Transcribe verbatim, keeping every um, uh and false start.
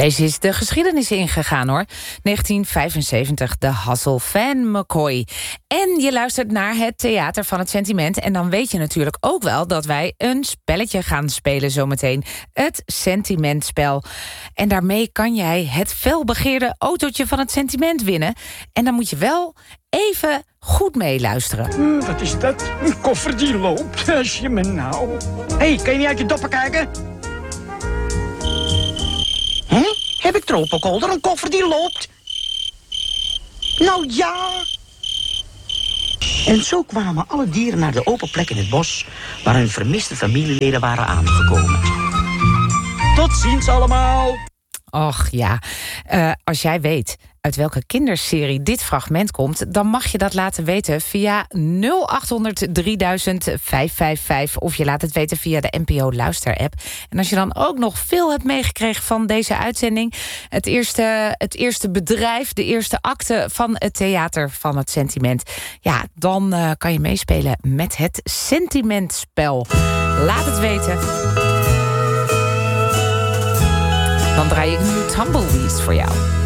Deze is de geschiedenis ingegaan, hoor. negentien vijfenzeventig, de Hassel van McCoy. En je luistert naar het Theater van het Sentiment. En dan weet je natuurlijk ook wel dat wij een spelletje gaan spelen zometeen. Het Sentimentspel. En daarmee kan jij het felbegeerde autootje van het sentiment winnen. En dan moet je wel even goed meeluisteren. Uh, wat is dat? Een koffer die loopt. Als je me nou... Hé, hey, kan je niet uit je doppen kijken? Hè? Heb ik tropenkolder, een koffer die loopt? Nou ja. En zo kwamen alle dieren naar de open plek in het bos waar hun vermiste familieleden waren aangekomen. Tot ziens allemaal. Och ja, uh, als jij weet uit welke kinderserie dit fragment komt, dan mag je dat laten weten via nul acht honderd drieduizend vijfhonderdvijfenvijftig of je laat het weten via de N P O Luister-app. En als je dan ook nog veel hebt meegekregen van deze uitzending, het eerste, het eerste bedrijf, de eerste acte van het Theater van het Sentiment, ja, dan uh, kan je meespelen met het Sentimentspel. Laat het weten. Dan draai ik nu Tumbleweeds voor jou.